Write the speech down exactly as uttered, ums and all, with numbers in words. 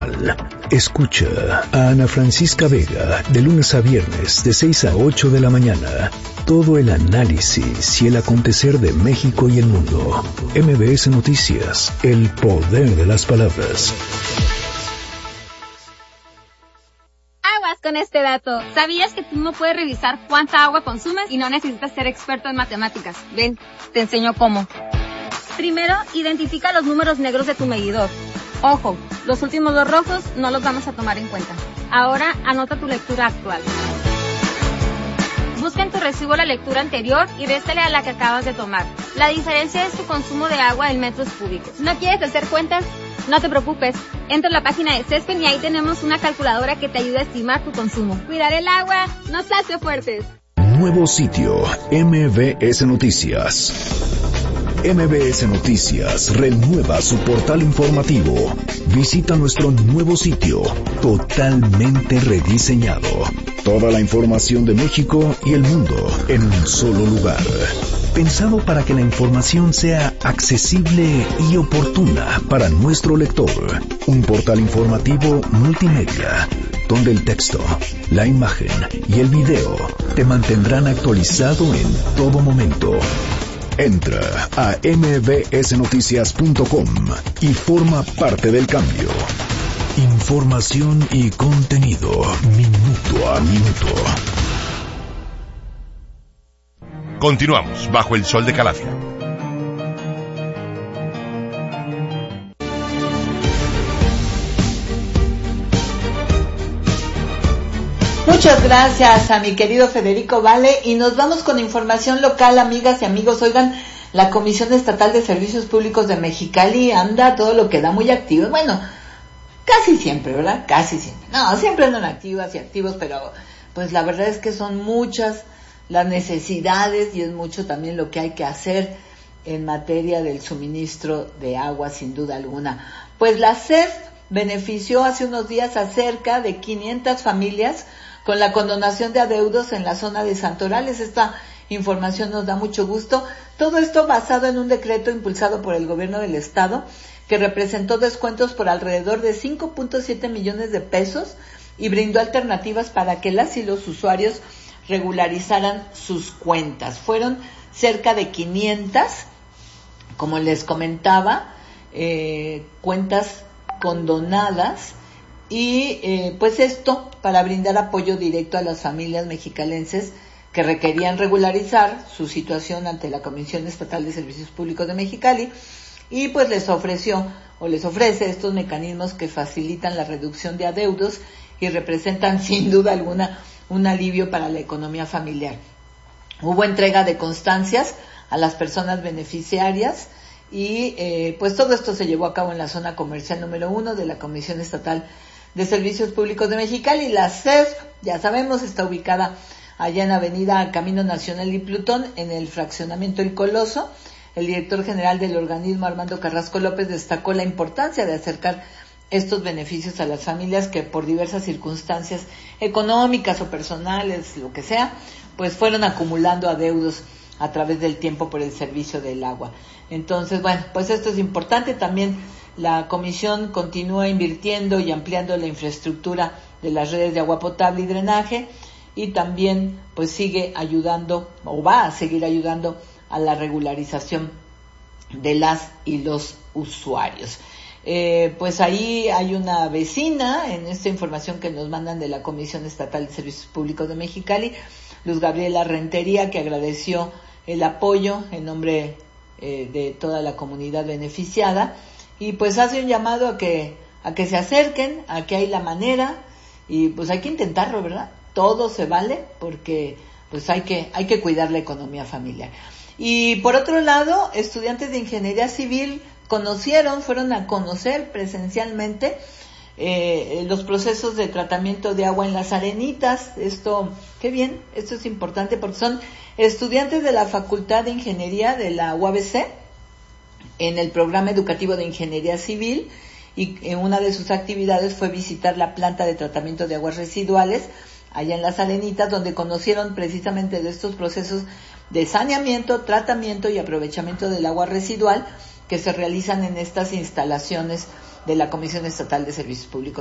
Escucha a Ana Francisca Vega de lunes a viernes de seis a ocho de la mañana. Todo el análisis y el acontecer de México y el mundo. M B S Noticias, el poder de las palabras. Aguas con este dato. ¿Sabías que tú no puedes revisar cuánta agua consumes y no necesitas ser experto en matemáticas? Ven, te enseño cómo. Primero, identifica los números negros de tu medidor. Ojo, los últimos dos rojos no los vamos a tomar en cuenta. Ahora, anota tu lectura actual. Busca en tu recibo la lectura anterior y réstale a la que acabas de tomar. La diferencia es tu consumo de agua en metros cúbicos. ¿No quieres hacer cuentas? No te preocupes. Entra a la página de Cespen y ahí tenemos una calculadora que te ayuda a estimar tu consumo. Cuidar el agua nos hace fuertes. Nuevo sitio, M B S Noticias. M B S Noticias renueva su portal informativo. Visita nuestro nuevo sitio, totalmente rediseñado. Toda la información de México y el mundo en un solo lugar. Pensado para que la información sea accesible y oportuna para nuestro lector. Un portal informativo multimedia, donde el texto, la imagen y el video te mantendrán actualizado en todo momento. Entra a m b s noticias punto com y forma parte del cambio. Información y contenido minuto a minuto. Continuamos bajo el sol de Calafia. Muchas gracias a mi querido Federico Vale y nos vamos con información local, amigas y amigos. Oigan, la Comisión Estatal de Servicios Públicos de Mexicali anda todo lo que da muy activo. Bueno, casi siempre, ¿verdad? Casi siempre. No, siempre andan activas y activos, pero pues la verdad es que son muchas las necesidades y es mucho también lo que hay que hacer en materia del suministro de agua, sin duda alguna. Pues la C E F benefició hace unos días a cerca de quinientas familias con la condonación de adeudos en la zona de Santorales. Esta información nos da mucho gusto. Todo esto basado en un decreto impulsado por el gobierno del estado que representó descuentos por alrededor de cinco punto siete millones de pesos y brindó alternativas para que las y los usuarios regularizaran sus cuentas. Fueron cerca de quinientas, como les comentaba, eh, cuentas condonadas. Y eh, pues esto para brindar apoyo directo a las familias mexicalenses que requerían regularizar su situación ante la Comisión Estatal de Servicios Públicos de Mexicali y pues les ofreció o les ofrece estos mecanismos que facilitan la reducción de adeudos y representan sin duda alguna un alivio para la economía familiar. Hubo entrega de constancias a las personas beneficiarias y eh, pues todo esto se llevó a cabo en la zona comercial número uno de la Comisión Estatal de Servicios Públicos de Mexicali. La C E F, ya sabemos, está ubicada allá en Avenida Camino Nacional y Plutón, en el fraccionamiento El Coloso. El director general del organismo, Armando Carrasco López, destacó la importancia de acercar estos beneficios a las familias que por diversas circunstancias económicas o personales, lo que sea, pues fueron acumulando adeudos a través del tiempo por el servicio del agua. Entonces, bueno, pues esto es importante. También la comisión continúa invirtiendo y ampliando la infraestructura de las redes de agua potable y drenaje y también pues sigue ayudando o va a seguir ayudando a la regularización de las y los usuarios. Eh, pues ahí hay una vecina en esta información que nos mandan de la Comisión Estatal de Servicios Públicos de Mexicali, Luz Gabriela Rentería, que agradeció el apoyo en nombre eh, de toda la comunidad beneficiada. Y pues hace un llamado a que a que se acerquen, a que hay la manera y pues hay que intentarlo, ¿verdad? Todo se vale porque pues hay que hay que cuidar la economía familiar. Y por otro lado, estudiantes de ingeniería civil conocieron, fueron a conocer presencialmente eh, los procesos de tratamiento de agua en Las Arenitas. Esto, qué bien, esto es importante porque son estudiantes de la Facultad de Ingeniería de la U A B C en el programa educativo de Ingeniería Civil, y en una de sus actividades fue visitar la planta de tratamiento de aguas residuales allá en Las Arenitas, donde conocieron precisamente de estos procesos de saneamiento, tratamiento y aprovechamiento del agua residual que se realizan en estas instalaciones de la Comisión Estatal de Servicios Públicos